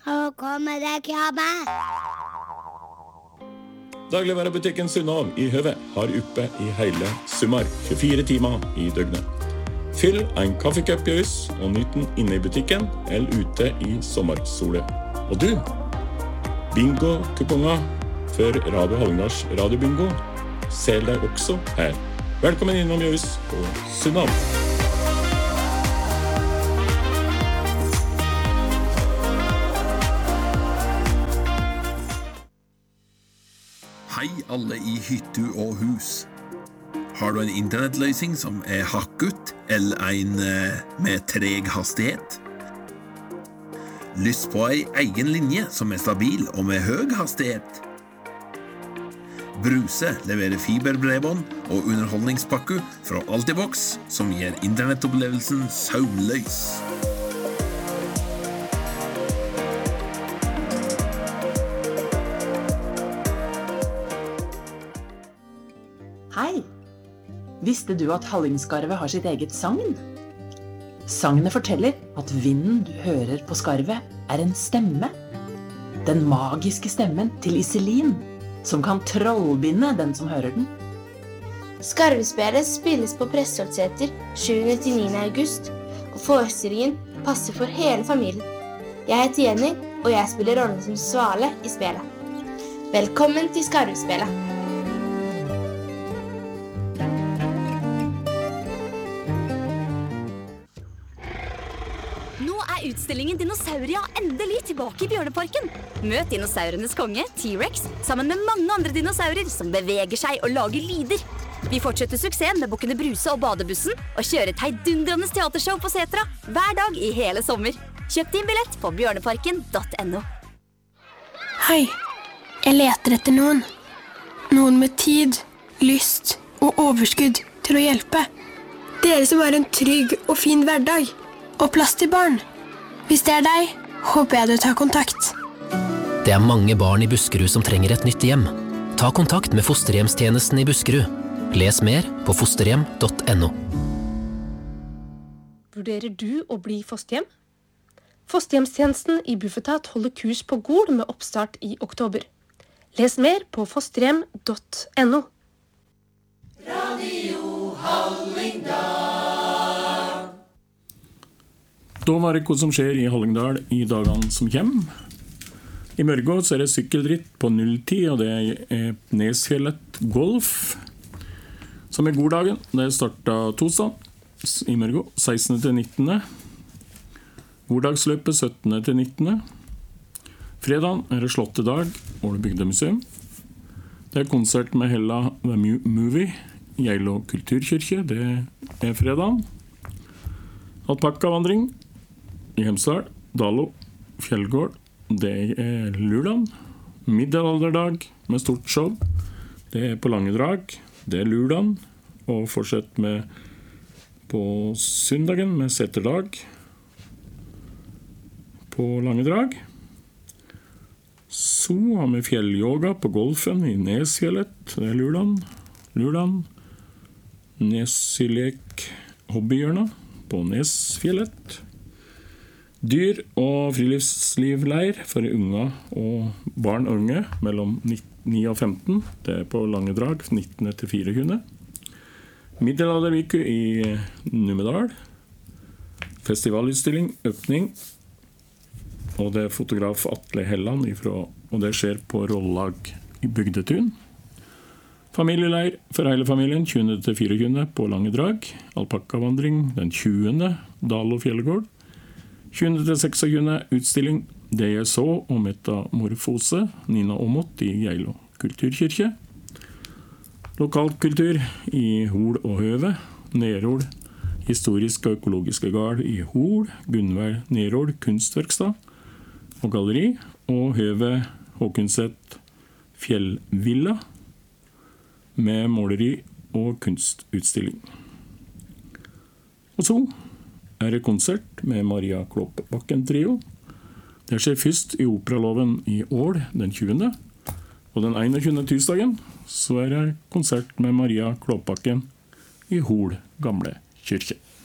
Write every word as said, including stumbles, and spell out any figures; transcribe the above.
Hvor kommer det krabbe? Dagligvarebutikken Sunnav i Høve har oppe i hele sommer, tjuefire timer i døgnet. Fyll en kaffekopp i hus og nyt den inne i butikken eller ute i sommersole. Og du, bingo-kuponger for Radio Hallingdals radiobingo ser deg også her. Velkommen innom i hus på Sunnav. Hei alle i hyttu og hus. Har du en internettløsning som er hakket eller en eh, med treg hastighet? Lyst på en egen linje som er stabil og med høy hastighet? Bruse leverer fiberbredbånd og underholdningspakke fra Altibox som gir internettopplevelsen søvnløs. Hei! Visste du at Hallingskarvet har sitt eget sagn? Sagnet forteller at vinden du hører på skarvet er en stemme. Den magiske stemmen til Iselin, som kan trollbinde den som hører den. Skarvespillet spilles på Prestholtseter sjuende til niende august, og forestillingen passer for hele familien. Jeg heter Jenny, og jeg spiller rollen som Svale i spillet. Velkommen til Skarvespillet! Utstillingen Dinosauria endelig tilbake i Bjørneparken. Møt dinosaurenes konge, T-Rex, sammen med mange andre dinosaurer som beveger seg og lager lyder. Vi fortsetter suksessen med Bukkene Bruse og Badebussen, og kjører et heidundrende teatershow på Setra hver dag i hele sommer. Kjøp din billett på bjørneparken punktum no. Hei, jeg leter etter noen. Noen med tid, lyst og overskudd til å hjelpe. Dere som har en trygg og fin hverdag, og plass til barn. Hvis det er deg, håper jeg du tar kontakt. Det er mange barn i Buskerud som trenger et nytt hjem. Ta kontakt med fosterhjemstjenesten i Buskerud. Les mer på fosterhjem punktum no. Vurderer du å bli fosterhjem? Fosterhjemstjenesten i Bufetat holder kurs på Gol med oppstart i oktober. Les mer på fosterhjem punktum no. Radio Hallingdal. Da var det hva som skjer i Hallingdal i dagene som kommer. I morgen så er det sykkeldritt på nulltid, og det er Nesfjellet Golf, som er goddagen. Det startet torsdag i morgen, sekstende til nittende. Goddagsløpet syttende til nittende. Fredagen er det Slottedag, Åle Bygdemuseum. Det er konsert med Hella The Movie, Geilo Kulturkirke, det er fredagen. Alpakkavandring i Hemsedal, Dalo, Fjellgård, det er lørdag. Middelalderdag med stort show, det er på Langedrag, det er lørdag. Og fortsett med på søndagen med setterdag på Langedrag. Så har vi fjellyoga på Golfen i Nesfjellet, det er lørdag. Lørdag. Nesylek hobbyhjørna på Nesfjellet. Dyr- og friluftslivleir for unge og barn og unge mellom ni og femten. Det er på Langedrag, nittende til fireogtyvende. Middelaldervike i Numedal. Festivalutstilling, åpning. Og det er fotograf Atle Helland ifra, og det skjer på Rollag i Bygdetun. Familieleir for hele familien, tjuende til fireogtyvende på Langedrag. Alpakkavandring den tjuende, Dalo Fjellgård. tjuende til seksogtyvende utstilling Det jeg så og metamorfose, Nina Åmot i Geilo Kulturkirke. Lokalkultur i Hol og Høve, Nerol, historiske og økologiske gard i Hol, Gunnvær Nerol kunstverkstad og galleri, og Høve Håkunset Fjellvilla med måleri og kunstutstilling. Og så er det konsert med Maria Klåbakken Trio. Det skjer først i Operaloven i Ål den tjuende, og den enogtyvende tirsdagen så er det konsert med Maria Klåbakken i Hol gamle kyrkje.